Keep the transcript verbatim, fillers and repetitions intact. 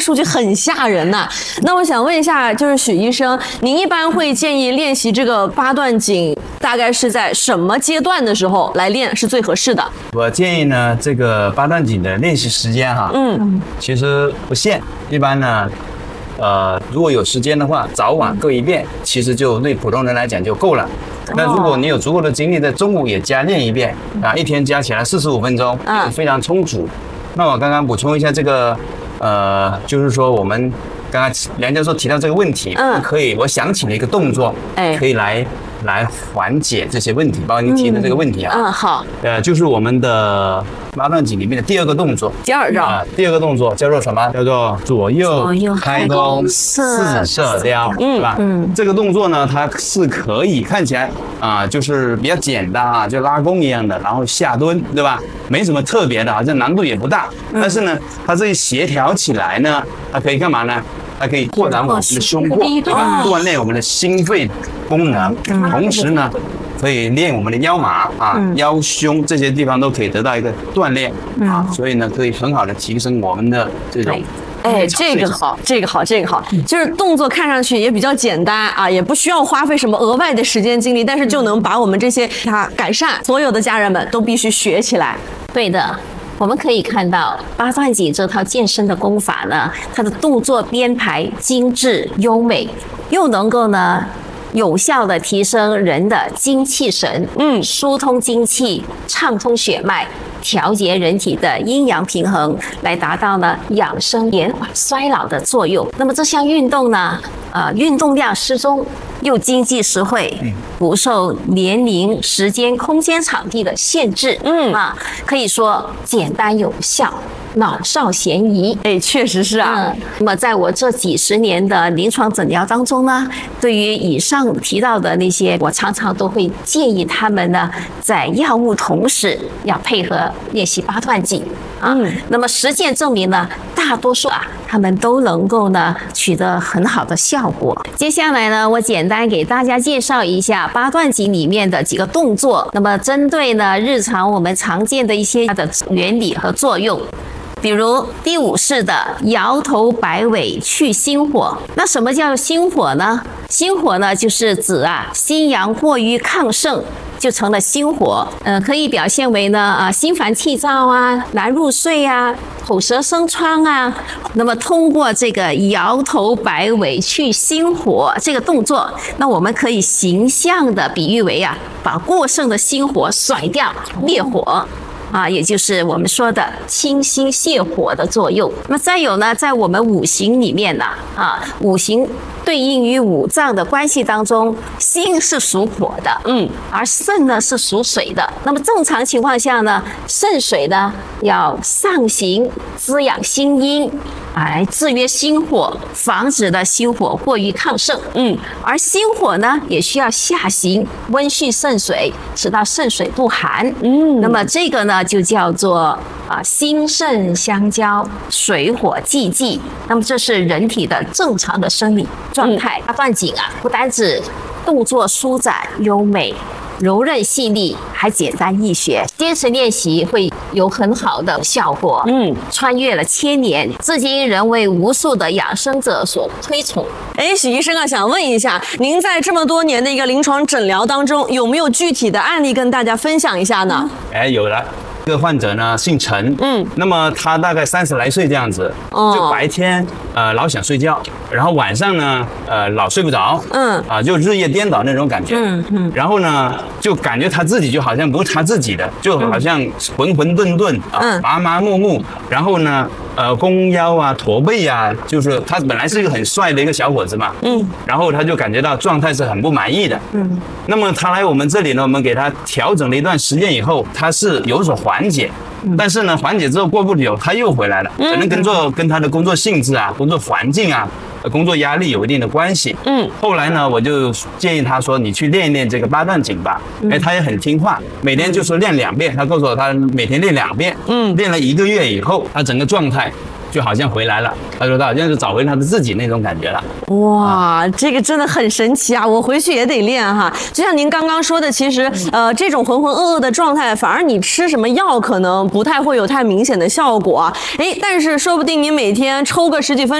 数据很吓人呐、啊。那我想问一下，就是许医生，您一般会建议练习这个八段锦，大概是在什么阶段的时候来练是最合适的？ 我建议呢，这个八段锦的练习时间哈，嗯，其实不限，一般呢。呃，如果有时间的话，早晚各一遍，其实就对普通人来讲就够了。那如果你有足够的精力，在中午也加练一遍啊，一天加起来四十五分钟，嗯，非常充足。那我刚刚补充一下这个，呃，就是说我们刚刚梁教授提到这个问题，嗯，可以，我想起了一个动作，哎，可以来来缓解这些问题，包括您提的这个问题啊， 嗯，好， 呃，就是我们的八段锦里面的第二个动作， 第二招啊，第二个动作叫做什么？叫做左右开弓四射雕，对吧？嗯，这个动作呢，它是可以看起来啊，就是比较简单啊，就拉弓一样的，然后下蹲，对吧？没什么特别的，好像难度也不大。但是呢，它这一协调起来呢，它可以干嘛呢？它可以扩展我们的胸廓，对吧？锻炼我们的心肺功能，同时呢，可以练我们的腰马啊、腰胸这些地方都可以得到一个锻炼啊，所以呢，可以很好的提升我们的这种。 哎，这个好，这个好，这个好，就是动作看上去也比较简单啊，也不需要花费什么额外的时间精力，但是就能把我们这些它改善，所有的家人们都必须学起来。 对的。我们可以看到八段锦这套健身的功法呢，它的动作编排精致优美，又能够呢有效的提升人的精气神，嗯，疏通精气，畅通血脉，调节人体的阴阳平衡，来达到呢养生延缓衰老的作用。那么这项运动呢，呃，运动量适中，又经济实惠，不受年龄、时间、空间、场地的限制，嗯啊，可以说简单有效。老少咸宜， 哎，确实是啊。 嗯，那么在我这几十年的临床诊疗当中呢，对于以上提到的那些，我常常都会建议他们呢，在药物同时要配合练习八段锦啊。嗯，那么实践证明呢，大多数啊，他们都能够呢取得很好的效果。接下来呢，我简单给大家介绍一下八段锦里面的几个动作。那么针对呢日常我们常见的一些它的原理和作用。比如第五式的摇头摆尾去心火，那什么叫心火呢？心火呢，就是指啊心阳过于亢盛，就成了心火。呃，可以表现为呢啊心烦气躁啊、难入睡啊、口舌生疮啊。那么通过这个摇头摆尾去心火这个动作，那我们可以形象的比喻为啊，把过剩的心火甩掉，灭火。啊，也就是我们说的清心泻火的作用。那么再有呢，在我们五行里面呢，啊，五行对应于五脏的关系当中，心是属火的，嗯，而肾呢是属水的。那么正常情况下呢，肾水呢要上行滋养心阴，来制约心火，防止的心火过于亢盛，嗯，而心火呢也需要下行温煦肾水，使到肾水不寒，嗯，那么这个呢就叫做啊心肾相交，水火既济。那么这是人体的正常的生理状态。八段锦啊，不单指动作舒展优美、柔韧细腻，还简单易学，坚持练习会有很好的效果。嗯，穿越了千年，至今仍为无数的养生者所推崇。 哎，许医生啊，想问一下，您在这么多年的一个临床诊疗当中，有没有具体的案例跟大家分享一下呢？ 哎，有了。这个患者呢姓陈，嗯，那么他大概三十来岁这样子，哦，就白天呃老想睡觉，然后晚上呢呃老睡不着，嗯，啊就日夜颠倒那种感觉，嗯嗯，然后呢就感觉他自己就好像不是他自己的，就好像浑浑沌沌啊，麻麻木木，然后呢呃弓腰啊驼背啊，就是他本来是一个很帅的一个小伙子嘛，嗯，然后他就感觉到状态是很不满意的，嗯，那么他来我们这里呢，我们给他调整了一段时间以后，他是有所缓解，但是呢，缓解之后过不久他又回来了，可能跟做跟他的工作性质啊、工作环境啊、工作压力有一定的关系。嗯，后来呢，我就建议他说：“你去练一练这个八段锦吧。”哎，他也很听话，每天就说练两遍。他告诉我，他每天练两遍。嗯，练了一个月以后，他整个状态就好像回来了。他说他好像是找回他的自己那种感觉了。 哇，这个真的很神奇啊！我回去也得练哈。就像您刚刚说的，其实呃，这种浑浑噩噩的状态，反而你吃什么药可能不太会有太明显的效果。哎，但是说不定你每天抽个十几分